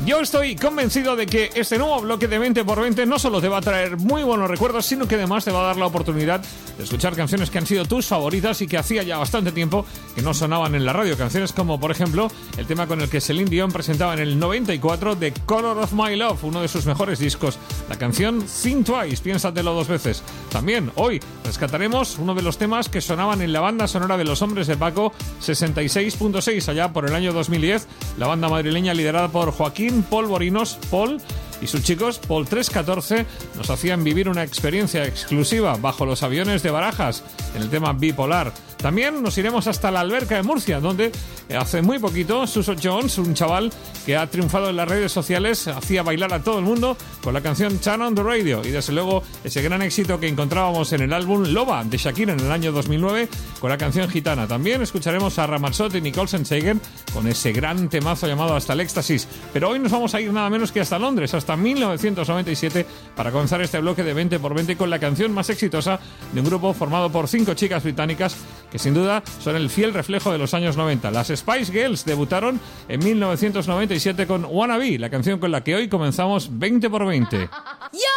Yo estoy convencido de que este nuevo bloque de 20x20 no solo te va a traer muy buenos recuerdos, sino que además te va a dar la oportunidad de escuchar canciones que han sido tus favoritas y que hacía ya bastante tiempo que no sonaban en la radio. Canciones como, por ejemplo, el tema con el que Celine Dion presentaba en el 94 The Color of My Love, uno de sus mejores discos. La canción Think Twice, piénsatelo dos veces. También hoy rescataremos uno de los temas que sonaban en la banda sonora de Los Hombres de Paco 66.6 allá por el año 2010. La banda madrileña liderada por Joaquín Polvorinos, Paul, y sus chicos, Paul 314, nos hacían vivir una experiencia exclusiva bajo los aviones de Barajas en el tema Bipolar. También nos iremos hasta la Alberca de Murcia, donde hace muy poquito Suso Jones, un chaval que ha triunfado en las redes sociales, hacía bailar a todo el mundo con la canción Turn on the Radio, y desde luego ese gran éxito que encontrábamos en el álbum Loba de Shakira en el año 2009 con la canción Gitana. También escucharemos a Ramazzotti y Nicole Scherzinger con ese gran temazo llamado Hasta el Éxtasis. Pero hoy nos vamos a ir nada menos que hasta Londres, hasta 1997, para comenzar este bloque de 20x20 con la canción más exitosa de un grupo formado por 5 chicas británicas que sin duda son el fiel reflejo de los años 90. Las Spice Girls debutaron en 1997 con Wanna Be, la canción con la que hoy comenzamos 20x20.